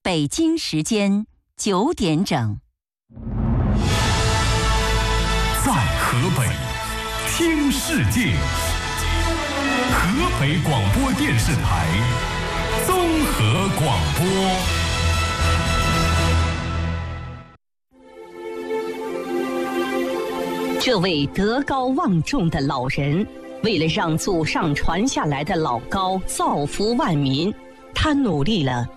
北京时间9点整。 在河北听世界，河北广播电视台综合广播。 这位德高望重的老人，为了让祖上传下来的老高造福万民，他努力了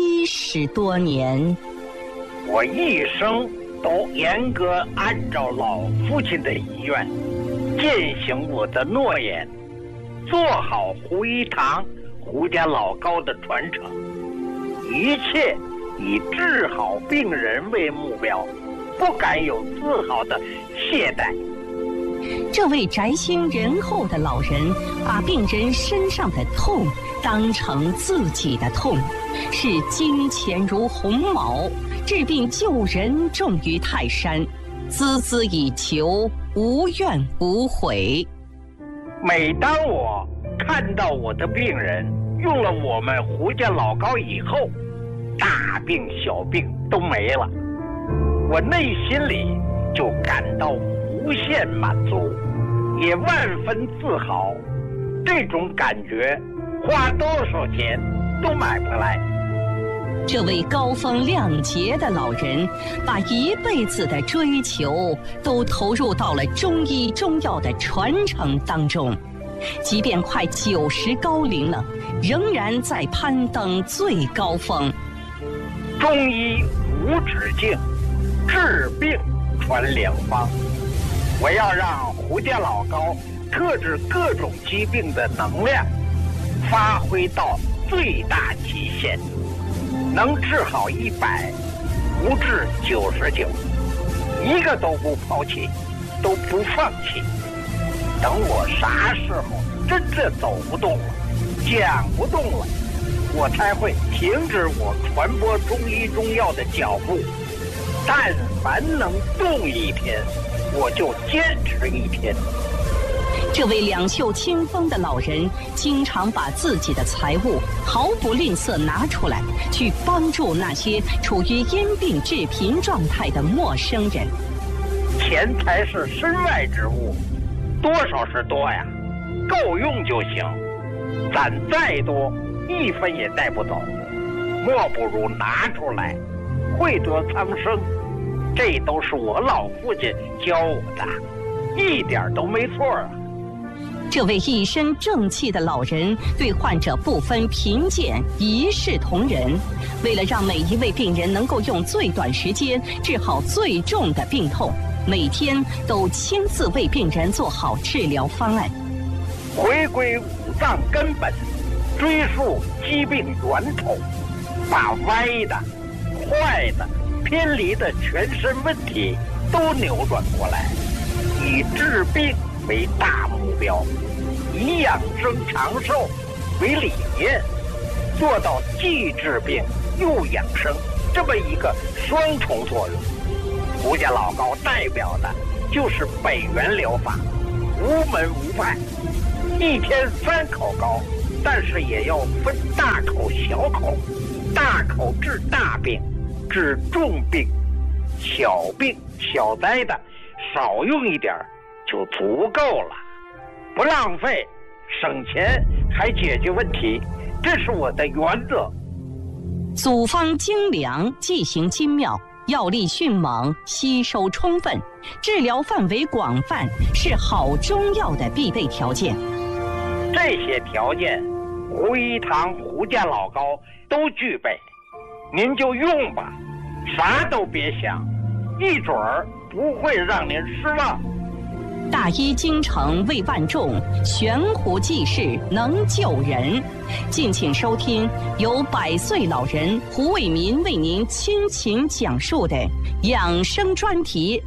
70多年。 我一生都严格按照老父亲的遗愿，践行我的诺言，做好胡一堂、胡家老高的传承，一切以治好病人为目标，不敢有丝毫的懈怠。 这位宅心仁厚的老人，把病人身上的痛当成自己的痛，视金钱如鸿毛，治病救人重于泰山，孜孜以求，无怨无悔。 每当我看到我的病人用了我们胡家老高以后，大病小病都没了，我内心里就感到无限满足，也万分自豪。这种感觉花多少钱都买不来。 这位高风亮节的老人，把一辈子的追求都投入到了中医中药的传承当中，即便快90高龄了，仍然在攀登最高峰。 中医无止境，治病传良方。我要让胡家老高克制各种疾病的能量发挥到最大极限，能治好100，不治99，一个都不抛弃，都不放弃。等我啥时候真正走不动了，讲不动了，我才会停止我传播中医中药的脚步。但凡能动一天，我就坚持一天。 这位两袖清风的老人，经常把自己的财物毫不吝啬拿出来，去帮助那些处于因病致贫状态的陌生人。 钱财是身外之物，多少是多呀，够用就行。攒再多，1分也带不走，莫不如拿出来，惠得苍生。这都是我老父亲教我的，一点都没错啊。 这位一身正气的老人，对患者不分贫贱，一视同仁。为了让每一位病人能够用最短时间治好最重的病痛，每天都亲自为病人做好治疗方案， 回归五脏根本，追溯疾病源头，把歪的、坏的、偏离的全身问题都扭转过来，以治病为大目标，以养生长寿为理念，做到既治病又养生这么一个双重作用。胡家老高代表的就是北元疗法，无门无派，一天3口高，但是也要分大口小口，大口治大病，治重病，小病小灾的少用一点就足够了，不浪费，省钱还解决问题，这是我的原则。 组方精良，剂型精妙，药力迅猛，吸收充分，治疗范围广泛，是好中药的必备条件。 这些条件，胡一堂、胡家老高都具备，您就用吧，啥都别想，一准儿不会让您失望。 大医精诚为万众，悬壶济世能救人。敬请收听由100岁老人胡伟民为您倾情讲述的养生专题。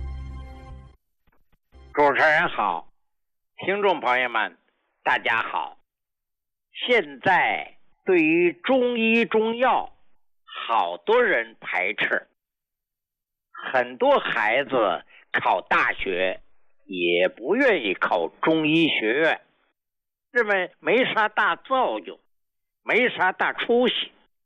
主持人好，听众朋友们大家好。现在对于中医中药，好多人排斥，很多孩子考大学也不愿意考中医学院，认为没啥大作用，没啥大出息，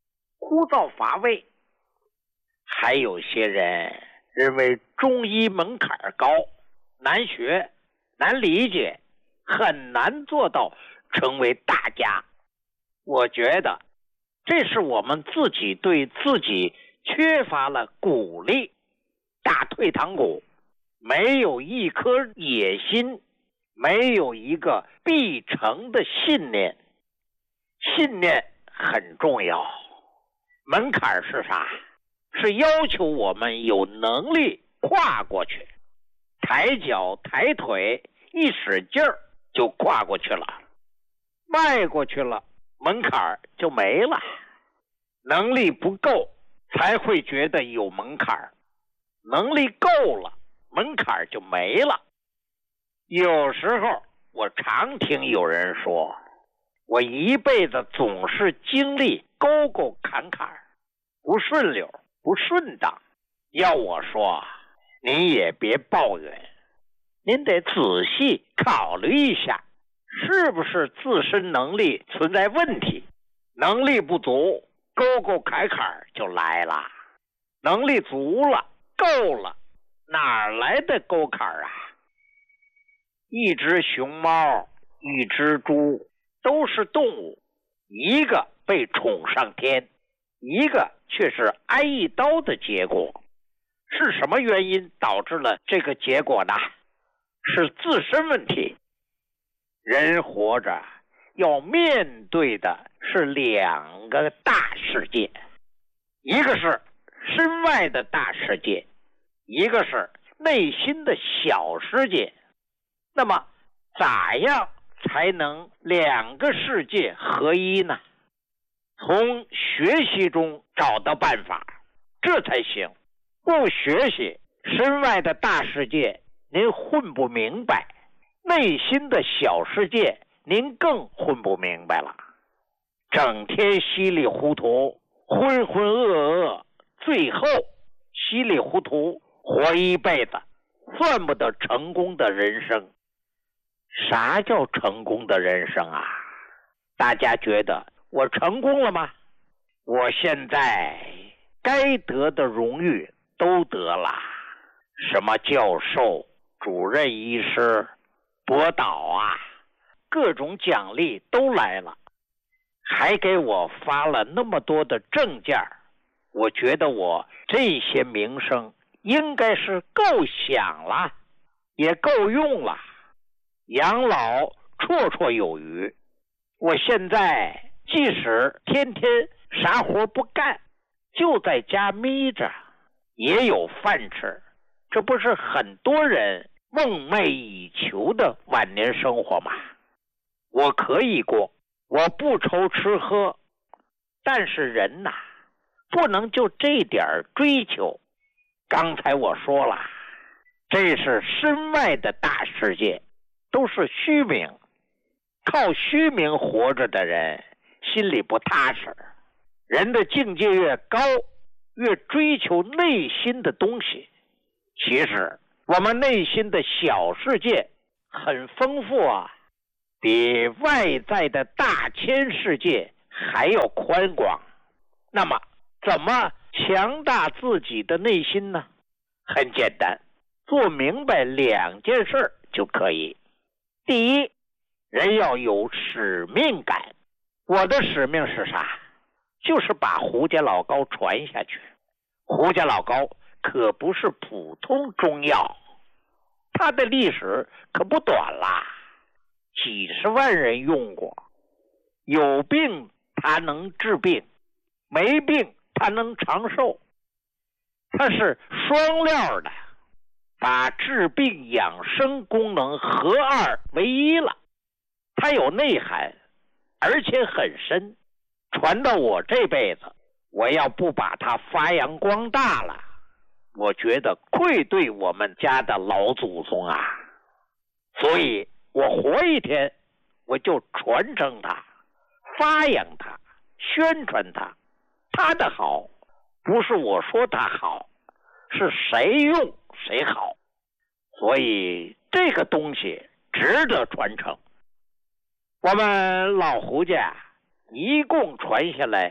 枯燥乏味。还有些人认为中医门槛高，难学，难理解，很难做到成为大家。我觉得这是我们自己对自己缺乏了鼓励，打退堂鼓，没有一颗野心，没有一个必成的信念。信念很重要。门槛是啥？是要求我们有能力跨过去，抬脚抬腿一使劲儿就跨过去了，迈过去了，门槛就没了。能力不够才会觉得有门槛，能力够了，门槛就没了。有时候我常听有人说，我一辈子总是经历沟沟坎坎，不顺溜，不顺当。要我说，您也别抱怨，您得仔细考虑一下，是不是自身能力存在问题。能力不足，沟沟坎坎就来了。能力足了，够了，哪来的沟坎啊？一只熊猫，一只猪，都是动物，一个被宠上天，一个却是挨一刀的结果。是什么原因导致了这个结果呢？是自身问题。人活着要面对的是两个大世界，一个是身外的大世界，一个是内心的小世界。那么咋样才能两个世界合一呢？从学习中找到办法，这才行。不学习，身外的大世界您混不明白，内心的小世界您更混不明白了。整天稀里糊涂，浑浑噩噩，最后稀里糊涂活一辈子，算不得成功的人生。啥叫成功的人生啊？大家觉得我成功了吗？我现在该得的荣誉都得了，什么教授、主任医师、博导啊，各种奖励都来了，还给我发了那么多的证件。我觉得我这些名声应该是够响了，也够用了，养老绰绰有余。我现在即使天天啥活不干，就在家眯着，也有饭吃。这不是很多人梦寐以求的晚年生活吗？我可以过，我不愁吃喝，但是人呐，不能就这点追求。刚才我说了，这是身外的大世界，都是虚名。靠虚名活着的人心里不踏实。人的境界越高，越追求内心的东西。其实我们内心的小世界很丰富啊，比外在的大千世界还要宽广。那么怎么强大自己的内心呢？很简单，做明白两件事就可以。第一，人要有使命感。我的使命是啥？就是把胡家老膏传下去。胡家老膏可不是普通中药，它的历史可不短啦，几十万人用过。有病它能治病，没病它能长寿。它是双料的，把治病养生功能合二为一了。它有内涵，而且很深。传到我这辈子，我要不把它发扬光大了，我觉得愧对我们家的老祖宗啊。所以我活一天，我就传承它，发扬它，宣传它。它的好不是我说它好，是谁用谁好。所以这个东西值得传承。我们老胡家一共传下来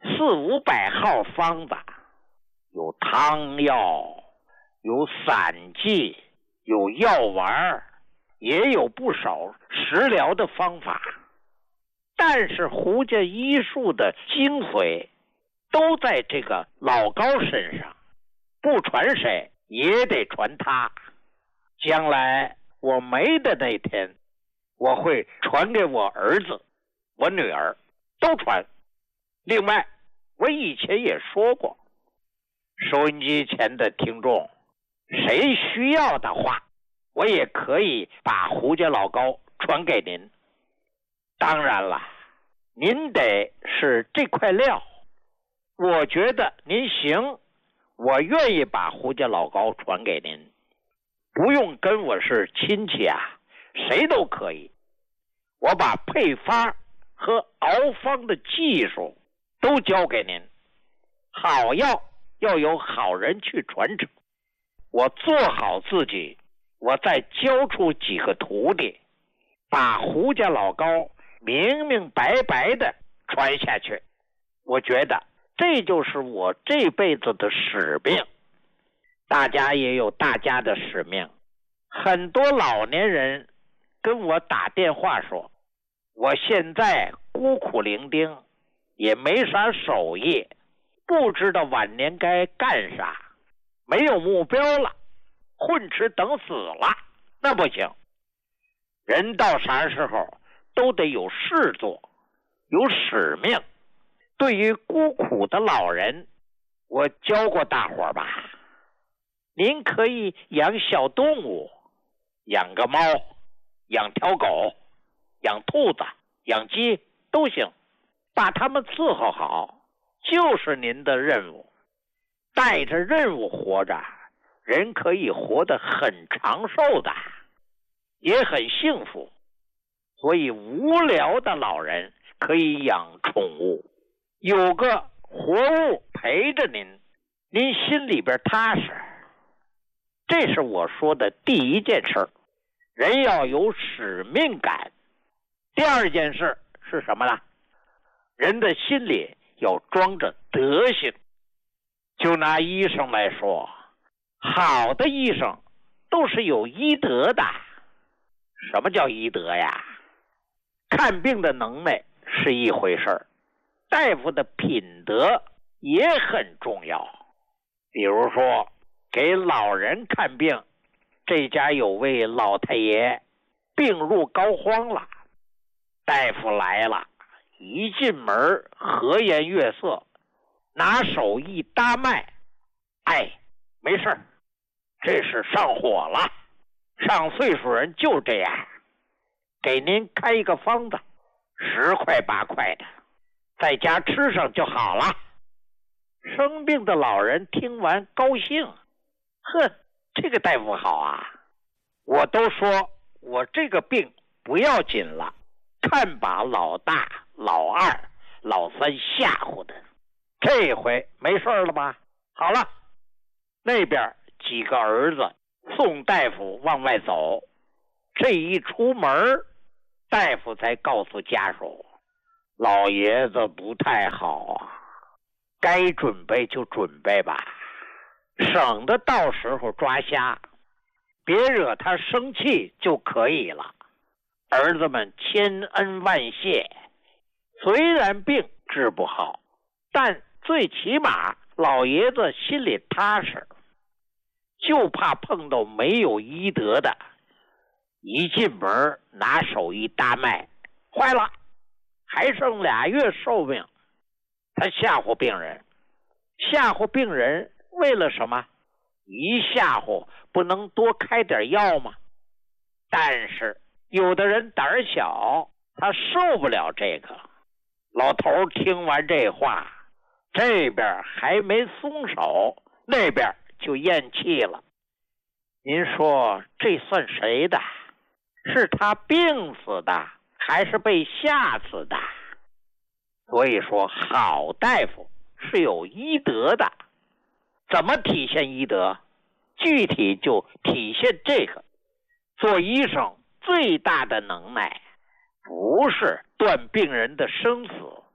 400-500号方子，有汤药，有散剂，有药丸，也有不少食疗的方法。但是胡家医术的精髓都在这个老高身上，不传谁也得传他。将来我没的那天，我会传给我儿子、我女儿，都传。另外，我以前也说过，收音机前的听众，谁需要的话，我也可以把胡家老高传给您。当然了，您得是这块料，我觉得您行，我愿意把胡家老高传给您，不用跟我是亲戚啊，谁都可以。我把配方和熬方的技术都交给您，好药要有好人去传承。我做好自己，我再教出几个徒弟，把胡家老高明明白白的传下去。我觉得这就是我这辈子的使命。大家也有大家的使命。很多老年人跟我打电话说，我现在孤苦伶仃，也没啥手艺，不知道晚年该干啥，没有目标了，混吃等死了。那不行，人到啥时候都得有事做，有使命。对于孤苦的老人，我教过大伙儿吧，您可以养小动物，养个猫，养条狗，养兔子，养鸡都行，把它们伺候好就是您的任务。带着任务活着，人可以活得很长寿的，也很幸福。所以无聊的老人可以养宠物，有个活物陪着您，您心里边踏实。这是我说的第一件事，人要有使命感。第二件事是什么呢？人的心里要装着德行。就拿医生来说，好的医生都是有医德的。什么叫医德呀？看病的能耐是一回事，大夫的品德也很重要。比如说给老人看病，这家有位老太爷病入膏肓了，大夫来了，一进门和颜悦色，拿手一搭脉，哎，没事，这是上火了，上岁数人就这样，给您开一个方子，10块8块的，在家吃上就好了。生病的老人听完高兴，哼，这个大夫好啊，我都说我这个病不要紧了，看把老大、老二、老三吓唬的，这回没事了吧？好了，那边几个儿子送大夫往外走，这一出门，大夫才告诉家属，老爷子不太好啊，该准备就准备吧，省得到时候抓瞎，别惹他生气就可以了。儿子们千恩万谢，虽然病治不好，但最起码老爷子心里踏实，就怕碰到没有医德的，一进门拿手一搭脉，坏了，还剩2月寿命。他吓唬病人，吓唬病人为了什么？一吓唬不能多开点药吗？但是有的人胆小，他受不了这个。老头听完这话，这边还没松手，那边就咽气了。您说这算谁的？是他病死的，还是被吓死的？所以说好大夫是有医德的。怎么体现医德？具体就体现这个，做医生最大的能耐不是断病人的生死，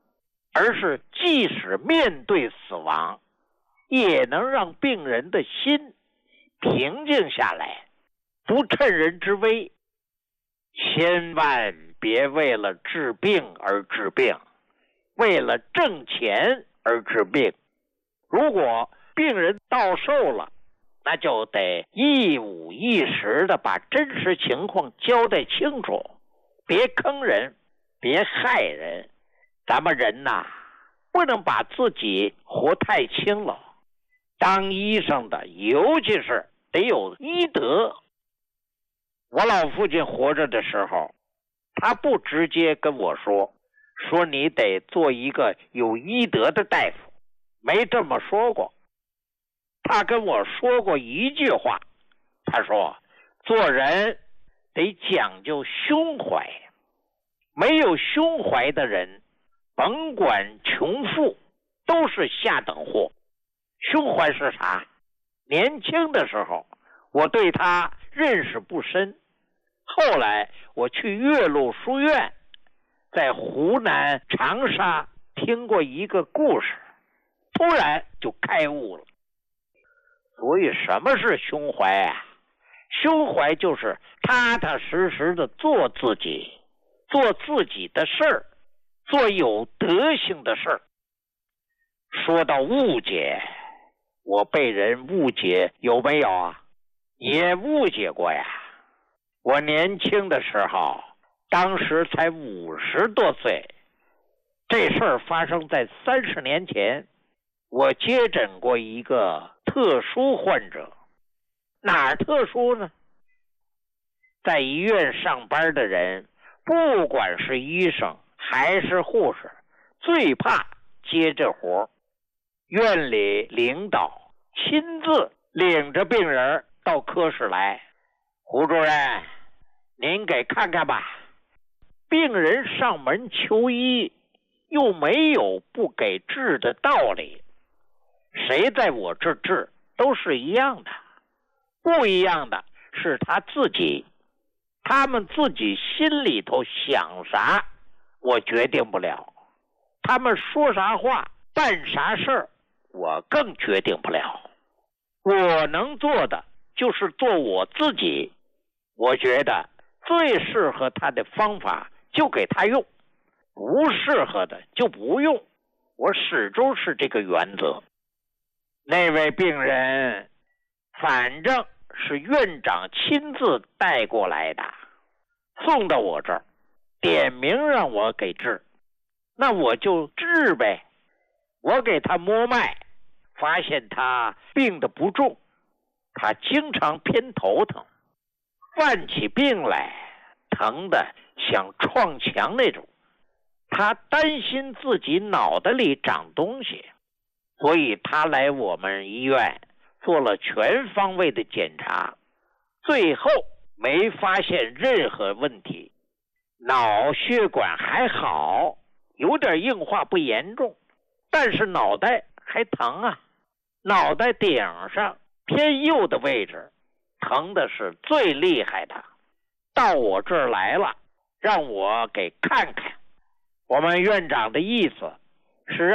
而是即使面对死亡，也能让病人的心平静下来，不趁人之危。千万别为了治病而治病，为了挣钱而治病。如果病人到寿了，那就得一五一十的把真实情况交代清楚，别坑人，别害人。咱们人呐，不能把自己活太轻了。当医生的，尤其是得有医德。我老父亲活着的时候，他不直接跟我说你得做一个有医德的大夫，没这么说过。他跟我说过一句话，他说做人得讲究胸怀，没有胸怀的人，甭管穷富，都是下等货。胸怀是啥？年轻的时候我对他认识不深，后来我去岳麓书院，在湖南长沙听过一个故事，突然就开悟了。所以什么是胸怀啊？胸怀就是踏踏实实的做自己，做自己的事儿，做有德行的事儿。说到误解，我被人误解有没有啊？也误解过呀。我年轻的时候，当时才50多岁，这事儿发生在30年前。我接诊过一个特殊患者。哪儿特殊呢？在医院上班的人，不管是医生还是护士，最怕接这活。院里领导亲自领着病人到科室来，胡主任，您给看看吧。病人上门求医，又没有不给治的道理，谁在我这治都是一样的，不一样的是他自己，他们自己心里头想啥，我决定不了，他们说啥话，办啥事儿，我更决定不了。我能做的就是做我自己，我觉得最适合他的方法就给他用，不适合的就不用，我始终是这个原则。那位病人反正是院长亲自带过来的，送到我这儿，点名让我给治，那我就治呗。我给他摸脉，发现他病得不重，他经常偏头疼，犯起病来疼得想撞墙那种。他担心自己脑袋里长东西，所以他来我们医院做了全方位的检查，最后没发现任何问题，脑血管还好，有点硬化不严重，但是脑袋还疼啊，脑袋顶上偏右的位置疼的是最厉害的，到我这儿来了，让我给看看。我们院长的意思